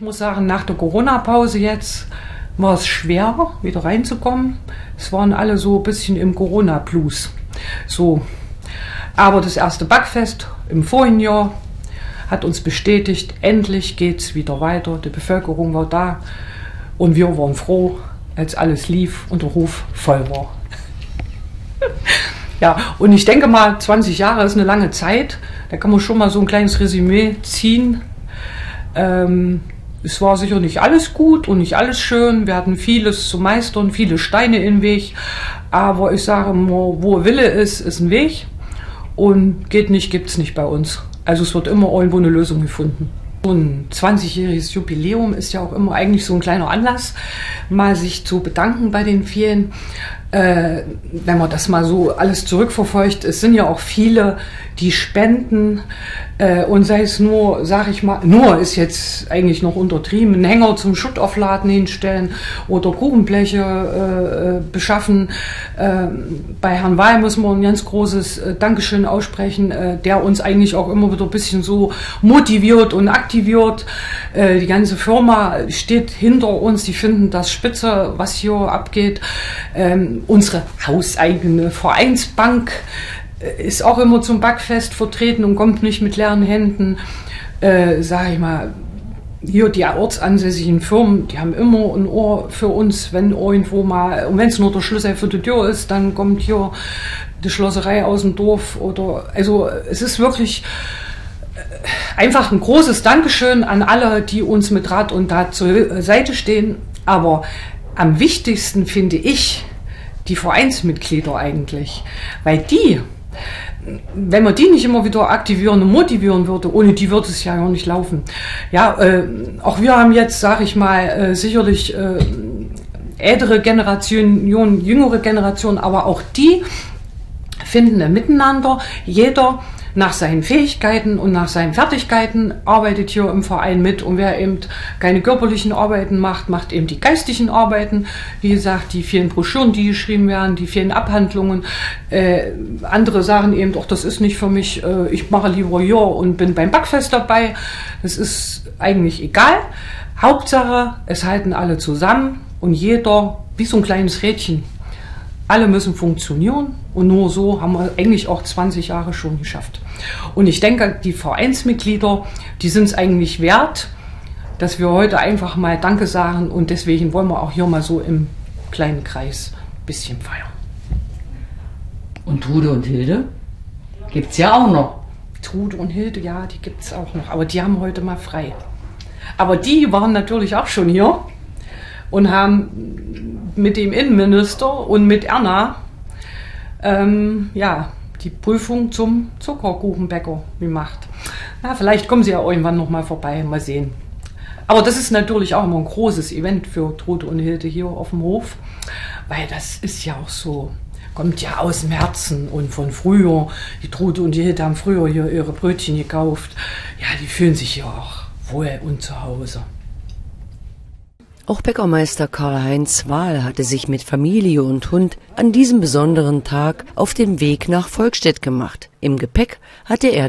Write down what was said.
muss sagen, nach der Corona-Pause jetzt war es schwer, wieder reinzukommen. Es waren alle so ein bisschen im Corona-Blues. So. Aber das erste Backfest im vorigen Jahr hat uns bestätigt, endlich geht es wieder weiter. Die Bevölkerung war da und wir waren froh, als alles lief und der Hof voll war. Ja, und ich denke mal, 20 Jahre ist eine lange Zeit. Da kann man schon mal so ein kleines Resümee ziehen. Es war sicher nicht alles gut und nicht alles schön. Wir hatten vieles zu meistern, viele Steine im Weg. Aber ich sage immer, wo Wille ist, ist ein Weg. Und geht nicht, gibt's nicht bei uns. Also es wird immer irgendwo eine Lösung gefunden. So ein 20-jähriges Jubiläum ist ja auch immer eigentlich so ein kleiner Anlass, mal sich zu bedanken bei den vielen. Wenn man das mal so alles zurückverfolgt, es sind ja auch viele, die spenden und sei es nur, sag ich mal, nur ist jetzt eigentlich noch untertrieben, einen Hänger zum Schuttaufladen hinstellen oder Kuchenbleche beschaffen. Bei Herrn Wahl muss man ein ganz großes Dankeschön aussprechen, der uns eigentlich auch immer wieder ein bisschen so motiviert und aktiviert. Die ganze Firma steht hinter uns, die finden das spitze, was hier abgeht. Unsere hauseigene Vereinsbank ist auch immer zum Backfest vertreten und kommt nicht mit leeren Händen. Sag ich mal, hier die ortsansässigen Firmen, die haben immer ein Ohr für uns, wenn irgendwo mal, und wenn es nur der Schlüssel für die Tür ist, dann kommt hier die Schlosserei aus dem Dorf oder, also es ist wirklich einfach ein großes Dankeschön an alle, die uns mit Rat und Tat zur Seite stehen. Aber am wichtigsten finde ich die Vereinsmitglieder eigentlich, weil die, wenn man die nicht immer wieder aktivieren und motivieren würde, ohne die würde es ja gar nicht laufen. Ja, auch wir haben jetzt, sage ich mal, sicherlich ältere Generationen, jüngere Generationen, aber auch die finden ein Miteinander. Jeder nach seinen Fähigkeiten und nach seinen Fertigkeiten arbeitet hier im Verein mit. Und wer eben keine körperlichen Arbeiten macht, macht eben die geistigen Arbeiten. Wie gesagt, die vielen Broschüren, die geschrieben werden, die vielen Abhandlungen. Andere sagen eben, doch, das ist nicht für mich, ich mache lieber hier und bin beim Backfest dabei. Das ist eigentlich egal. Hauptsache, es halten alle zusammen und jeder wie so ein kleines Rädchen. Alle müssen funktionieren und nur so haben wir eigentlich auch 20 Jahre schon geschafft. Und ich denke, die Vereinsmitglieder, die sind es eigentlich wert, dass wir heute einfach mal Danke sagen und deswegen wollen wir auch hier mal so im kleinen Kreis ein bisschen feiern. Und Trude und Hilde gibt's ja auch noch. Trude und Hilde, ja, die gibt's auch noch, aber die haben heute mal frei. Aber die waren natürlich auch schon hier und haben mit dem Innenminister und mit Erna ja, die Prüfung zum Zuckerkuchenbäcker gemacht. Ja, vielleicht kommen sie ja irgendwann noch mal vorbei, mal sehen. Aber das ist natürlich auch immer ein großes Event für Trude und Hilde hier auf dem Hof, weil das ist ja auch so, kommt ja aus dem Herzen und von früher. Die Trude und die Hilde haben früher hier ihre Brötchen gekauft. Ja, die fühlen sich hier auch wohl und zu Hause. Auch Bäckermeister Karl-Heinz Wahl hatte sich mit Familie und Hund an diesem besonderen Tag auf den Weg nach Volkstedt gemacht. Im Gepäck hatte er